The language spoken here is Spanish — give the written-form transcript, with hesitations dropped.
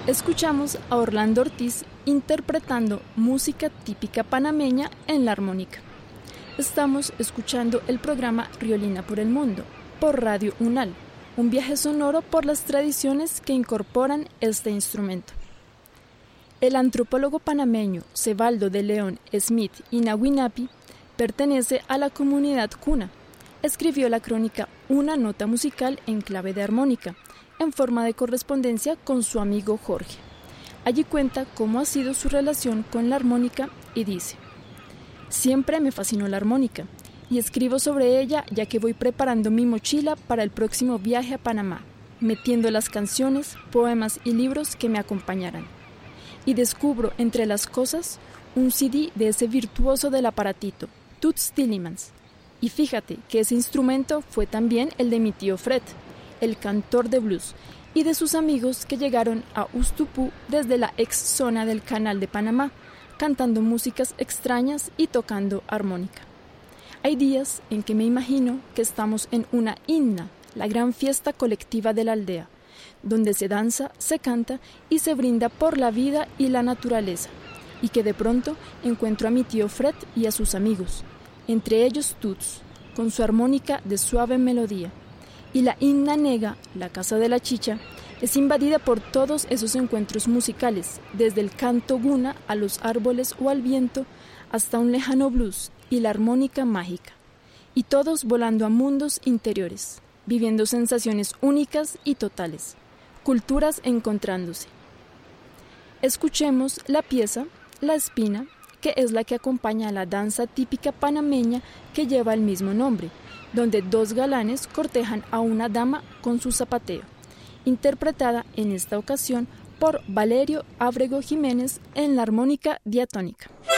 Escuchamos a Orlando Ortiz interpretando música típica panameña en la armónica. Estamos escuchando el programa Riolina por el Mundo, por Radio UNAL, un viaje sonoro por las tradiciones que incorporan este instrumento. El antropólogo panameño Cebaldo de León Smith Inawinapi pertenece a la comunidad cuna. Escribió la crónica Una nota musical en clave de armónica, en forma de correspondencia con su amigo Jorge. Allí cuenta cómo ha sido su relación con la armónica y dice: siempre me fascinó la armónica y escribo sobre ella ya que voy preparando mi mochila para el próximo viaje a Panamá, metiendo las canciones, poemas y libros que me acompañarán. Y descubro entre las cosas un CD de ese virtuoso del aparatito, Toots Tillemans. Y fíjate que ese instrumento fue también el de mi tío Fred, el cantor de blues, y de sus amigos que llegaron a Ustupú desde la ex zona del Canal de Panamá, cantando músicas extrañas y tocando armónica. Hay días en que me imagino que estamos en una inna, la gran fiesta colectiva de la aldea, donde se danza, se canta y se brinda por la vida y la naturaleza, y que de pronto encuentro a mi tío Fred y a sus amigos, entre ellos Toots, con su armónica de suave melodía. Y la Inna Nega, la casa de la chicha, es invadida por todos esos encuentros musicales, desde el canto guna a los árboles o al viento, hasta un lejano blues y la armónica mágica, y todos volando a mundos interiores, viviendo sensaciones únicas y totales, culturas encontrándose. Escuchemos la pieza La Espina, que es la que acompaña a la danza típica panameña que lleva el mismo nombre, donde dos galanes cortejan a una dama con su zapateo, interpretada en esta ocasión por Valerio Ábrego Jiménez en la armónica diatónica.